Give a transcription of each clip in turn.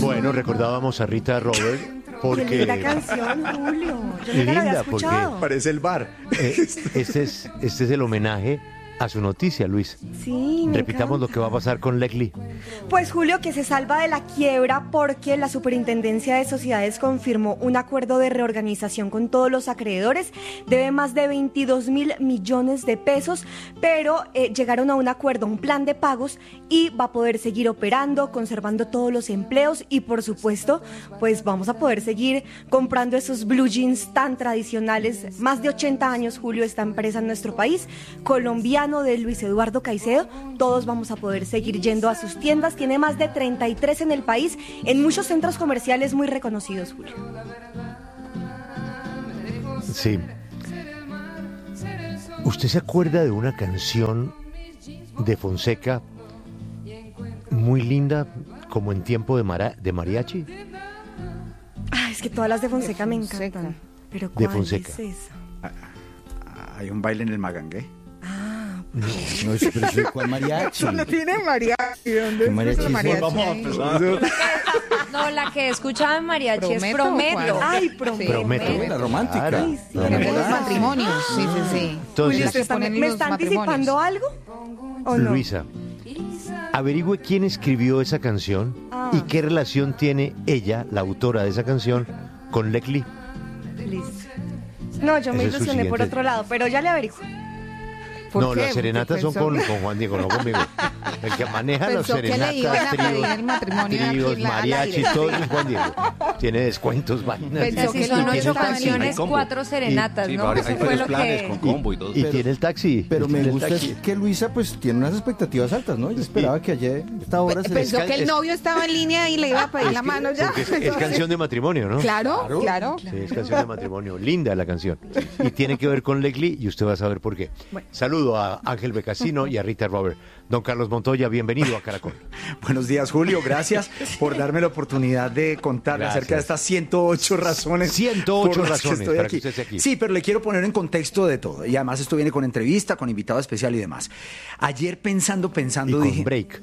Bueno, recordábamos a Rita Robert porque... Qué linda canción, Julio. Yo nunca la había Linda, porque escuchado. Parece el bar. este es el homenaje a su noticia, Luis. Sí, me Repitamos lo encanta. que va a pasar con Leslie. Pues Julio, que se salva de la quiebra porque la Superintendencia de Sociedades confirmó un acuerdo de reorganización con todos los acreedores. Debe más de 22.000 millones de pesos, pero llegaron a un acuerdo, un plan de pagos, y va a poder seguir operando, conservando todos los empleos y, por supuesto, pues vamos a poder seguir comprando esos blue jeans tan tradicionales. Más de 80 años, Julio, esta empresa en nuestro país, colombiano, de Luis Eduardo Caicedo. Todos vamos a poder seguir yendo a sus tiendas. Tiene más de 33 en el país, en muchos centros comerciales muy reconocidos, Julio. Sí. ¿Usted se acuerda de una canción de Fonseca muy linda, como en tiempo de mariachi? Ah, es que todas las de Fonseca me encantan. Pero De ¿cuál Fonseca. es esa? Hay un baile en el Magangué. No, pero eso, ¿cuál mariachi? No tiene mariachi. ¿Dónde ¿Qué mariachi es el es? mariachi? Vamos a ahí? empezar. No, la que escuchaba en mariachi es Prometo, Prometo. ¿cuál? Ay, Prometo. Prometo. La romántica. Claro. Ay, sí. La De los enamorada. matrimonios. Sí, sí, sí. Entonces, Julio, Se ponen ¿me los está matrimonios. anticipando algo? ¿O no? Luisa, averigüe quién escribió esa canción y qué relación tiene ella, la autora de esa canción, con Leslie. Listo. No, yo me Ese es su ilusioné por siguiente. otro lado, pero ya le averiguo. ¿Por No, qué? las serenatas son Porque con Juan Diego, no conmigo. El que maneja las Pensó que le serenatas, iban a pedir tríos, el matrimonio aquí tríos, al aire. mariachis, todo es Juan Diego. Tiene descuentos, vainas. Pensó Si que son no 8 estaba en canciones, combo. 4 serenatas, Sí, ¿no? hay Eso fue varios lo planes que... con combo y todo. Y tiene el taxi. Pero me tiene el gusta taxi. es que Luisa pues tiene unas expectativas altas, ¿no? Yo esperaba que ayer a esta hora se le... Pensó que el novio estaba en línea y le iba a pedir la mano ya. Porque es canción de matrimonio, ¿no? Claro, claro. Sí, es canción de matrimonio. Linda la canción. Y tiene que ver con Leslie y usted va a saber por qué. Saludo a Ángel Becasino y a Rita Robert. Don Carlos Montoya, bienvenido a Caracol. Buenos días, Julio. Gracias por darme la oportunidad de contarle Gracias. acerca de estas 108 razones. 108 por las que razones estoy para aquí. que usted esté aquí. Sí, pero le quiero poner en contexto de todo. Y además esto viene con entrevista, con invitado especial y demás. Ayer pensando, Y con dije... break.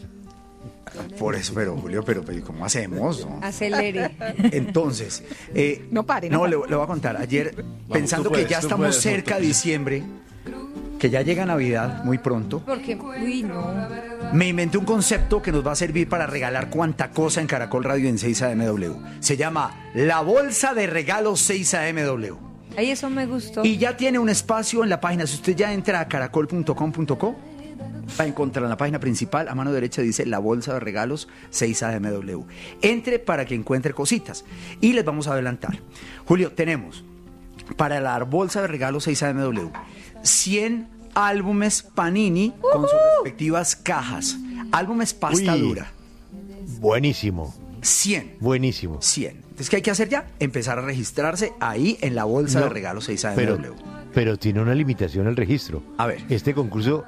Por eso, pero Julio, pero ¿cómo hacemos? No? Acelere. Entonces, No pare, no, no le pare. voy a contar. Ayer, pensando tú puedes, que ya tú estamos puedes, cerca de diciembre, que ya llega Navidad muy pronto, Porque, uy, no. me inventé un concepto que nos va a servir para regalar cuanta cosa en Caracol Radio en 6AMW. Se llama La Bolsa de Regalos 6AMW. Ay, eso me gustó. Y ya tiene un espacio en la página. Si usted ya entra a caracol.com.co, va a encontrar en la página principal, a mano derecha dice La Bolsa de Regalos 6AMW. Entre para que encuentre cositas. Y les vamos a adelantar. Julio, tenemos para la Bolsa de Regalos 6AMW 100 álbumes Panini con sus respectivas cajas. Álbumes pasta Uy. dura. Buenísimo, 100. buenísimo. 100. Entonces, ¿qué hay que hacer ya? Empezar a registrarse ahí en la Bolsa No, de Regalos 6AMW. Pero tiene una limitación el registro. A ver. Este concurso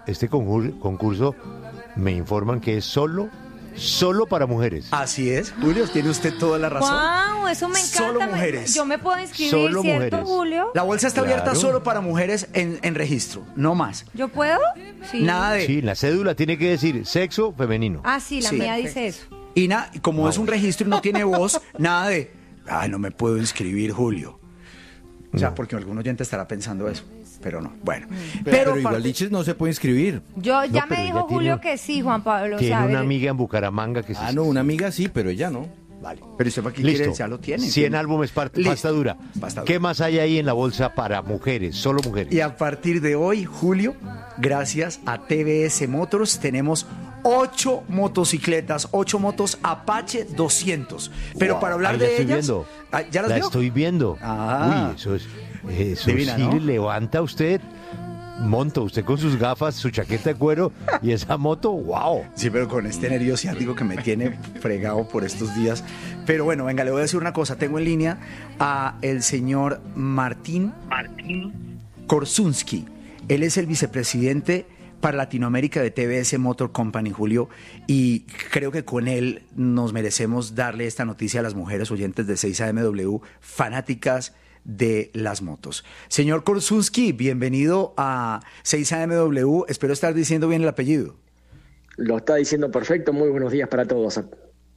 me informan que es solo para mujeres. Así es, Julio, tiene usted toda la razón. ¡Wow! Eso me encanta. Solo mujeres. Yo me puedo inscribir, Solo ¿cierto, mujeres. Julio? La bolsa está abierta Claro. solo para mujeres en registro, no más. ¿Yo puedo? Sí. Nada de... Sí, la cédula tiene que decir sexo femenino. Ah, sí, la Sí. mía dice eso. Y como es un registro y no tiene voz, nada de... Ay, no me puedo inscribir, Julio. O sea, porque algún oyente estará pensando eso, pero no. Bueno, Pero igual parte- Liches no se puede inscribir. Yo ya pero me dijo ella tiene- Julio que sí, Juan Pablo. Tiene o sea, a una ver, amiga en Bucaramanga que se... Ah, no, una amiga sí, pero ella no. Vale. Pero usted para qué Listo. quiere, ya lo tiene. 100 álbumes Listo. pasta dura. Pasta dura. ¿Qué más hay ahí en la bolsa para mujeres? Solo mujeres. Y a partir de hoy, Julio, gracias a TBS Motors, tenemos 8 motocicletas, 8 motos Apache 200. Pero Wow, para hablar ahí la de estoy ellas... viendo. Ah, ¿ya las La vio? estoy viendo. Ah. Uy, eso Divina, sí ¿no? levanta usted, monta usted con sus gafas, su chaqueta de cuero y esa moto, wow. Sí, pero con este nervio ciático que me tiene fregado por estos días. Pero bueno, venga, le voy a decir una cosa. Tengo en línea a el señor Martín Korsunski. Él es el vicepresidente para Latinoamérica de TBS Motor Company, Julio, y creo que con él nos merecemos darle esta noticia a las mujeres oyentes de 6AMW, fanáticas de las motos. Señor Korsunski, bienvenido a 6AMW. Espero estar diciendo bien el apellido. Lo está diciendo perfecto. Muy buenos días para todos.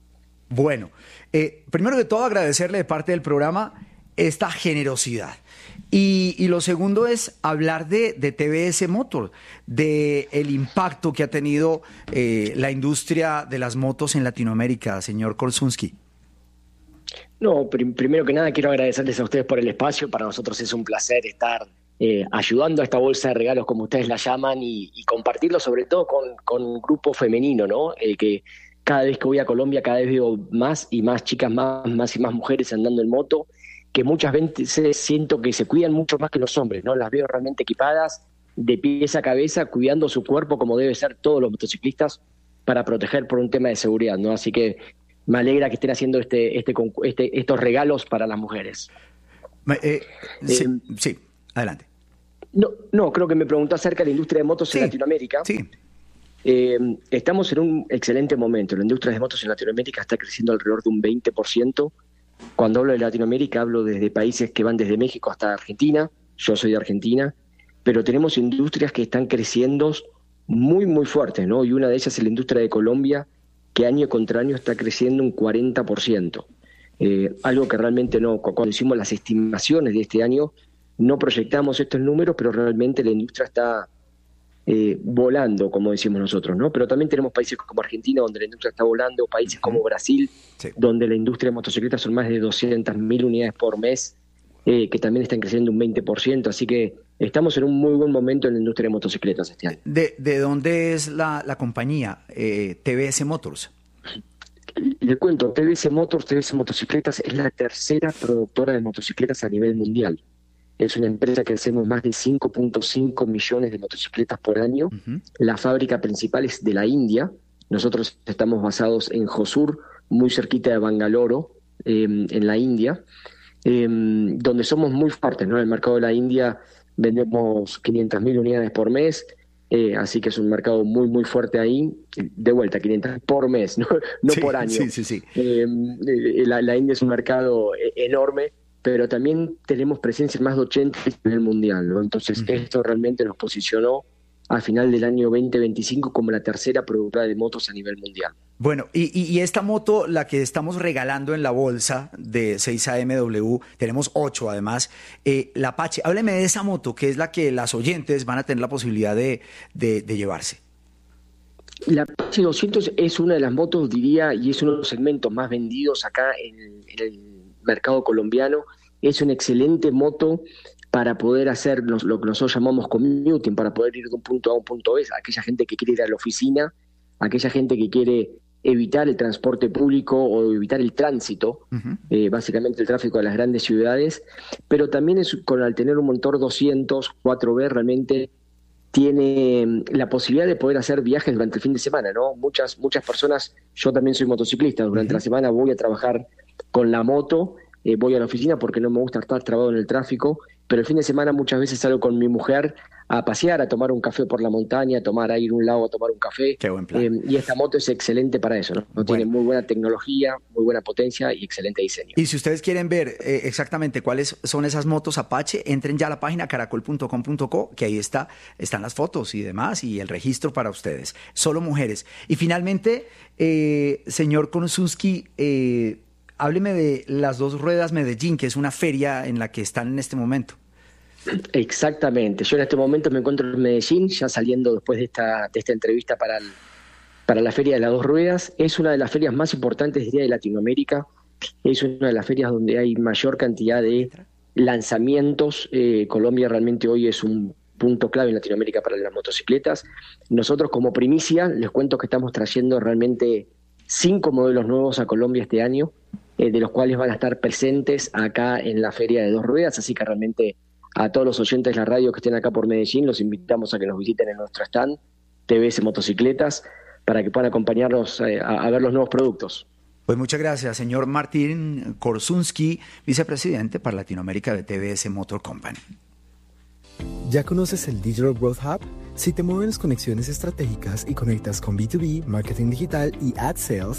Bueno, primero de todo agradecerle de parte del programa esta generosidad. Y lo segundo es hablar de TVS Motor, de el impacto que ha tenido la industria de las motos en Latinoamérica, señor Korsunski. No, primero que nada quiero agradecerles a ustedes por el espacio. Para nosotros es un placer estar ayudando a esta bolsa de regalos, como ustedes la llaman, y compartirlo sobre todo con un grupo femenino, ¿no? Que cada vez que voy a Colombia, cada vez veo más y más chicas, más y más mujeres andando en moto, que muchas veces siento que se cuidan mucho más que los hombres, ¿no? Las veo realmente equipadas, de pies a cabeza, cuidando su cuerpo como debe ser todos los motociclistas para proteger por un tema de seguridad, ¿no? Así que me alegra que estén haciendo estos regalos para las mujeres. Sí, adelante. No, creo que me preguntó acerca de la industria de motos en Latinoamérica. Sí. Estamos en un excelente momento. La industria de motos en Latinoamérica está creciendo alrededor de un 20%. Cuando hablo de Latinoamérica, hablo desde países que van desde México hasta Argentina. Yo soy de Argentina. Pero tenemos industrias que están creciendo muy, muy fuertes, ¿no? Y una de ellas es la industria de Colombia, que año contra año está creciendo un 40%. Algo que realmente no, cuando hicimos las estimaciones de este año, no proyectamos estos números, pero realmente la industria está volando, como decimos nosotros, ¿no? Pero también tenemos países como Argentina, donde la industria está volando, países como Brasil, donde la industria de motocicletas son más de 200.000 unidades por mes, que también están creciendo un 20%, así que estamos en un muy buen momento en la industria de motocicletas este año. ¿De dónde es la compañía TVS Motors? Le cuento, TVS Motors, TVS Motocicletas es la tercera productora de motocicletas a nivel mundial. Es una empresa que hacemos más de 5.5 millones de motocicletas por año. La fábrica principal es de la India. Nosotros estamos basados en Hosur, muy cerquita de Bangalore, en la India, donde somos muy fuertes, ¿no? En el mercado de la India vendemos 500.000 unidades por mes, así que es un mercado muy, muy fuerte ahí. De vuelta, 500 por mes, no por año. Sí. La India es un mercado enorme, pero también tenemos presencia en más de 80 a nivel mundial, ¿no? Entonces esto realmente nos posicionó a final del año 2025 como la tercera productora de motos a nivel mundial. Bueno, y esta moto, la que estamos regalando en la bolsa de 6AMW, tenemos 8 además, la Apache. Hábleme de esa moto, que es la que las oyentes van a tener la posibilidad de llevarse. La Apache 200 es una de las motos, diría, y es uno de los segmentos más vendidos acá en el mercado colombiano. Es una excelente moto para poder hacer lo que nosotros llamamos commuting, para poder ir de un punto A a un punto B, aquella gente que quiere ir a la oficina, aquella gente que quiere evitar el transporte público o evitar el tránsito, básicamente el tráfico de las grandes ciudades, pero también al tener un motor 200 4B realmente tiene la posibilidad de poder hacer viajes durante el fin de semana, ¿no? Muchas personas, yo también soy motociclista, durante la semana voy a trabajar con la moto, voy a la oficina porque no me gusta estar trabado en el tráfico, pero el fin de semana muchas veces salgo con mi mujer a pasear, a tomar un café por la montaña, a ir a un lago a tomar un café. Qué buen plan. Y esta moto es excelente para eso, ¿no? Tiene muy buena tecnología, muy buena potencia y excelente diseño. Y si ustedes quieren ver exactamente cuáles son esas motos Apache, entren ya a la página caracol.com.co, que ahí están las fotos y demás, y el registro para ustedes. Solo mujeres. Y finalmente, señor Korsunski, hábleme de las Dos Ruedas Medellín, que es una feria en la que están en este momento. Exactamente. Yo en este momento me encuentro en Medellín, ya saliendo después de esta entrevista para la Feria de las Dos Ruedas. Es una de las ferias más importantes, diría, de Latinoamérica. Es una de las ferias donde hay mayor cantidad de lanzamientos. Colombia realmente hoy es un punto clave en Latinoamérica para las motocicletas. Nosotros como primicia les cuento que estamos trayendo realmente 5 modelos nuevos a Colombia este año, de los cuales van a estar presentes acá en la Feria de Dos Ruedas, así que realmente a todos los oyentes de la radio que estén acá por Medellín, los invitamos a que nos visiten en nuestro stand TVS Motocicletas para que puedan acompañarnos a ver los nuevos productos. Pues muchas gracias, señor Martín Korsunski, vicepresidente para Latinoamérica de TVS Motor Company. ¿Ya conoces el Digital Growth Hub? Si te mueven las conexiones estratégicas y conectas con B2B, marketing digital y ad sales,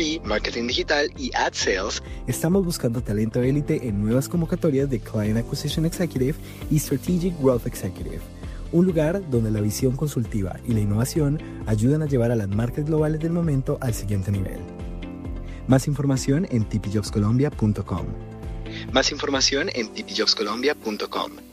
estamos buscando talento élite en nuevas convocatorias de Client Acquisition Executive y Strategic Growth Executive. Un lugar donde la visión consultiva y la innovación ayudan a llevar a las marcas globales del momento al siguiente nivel. Más información en tipijobscolombia.com. Más información en tipijobscolombia.com.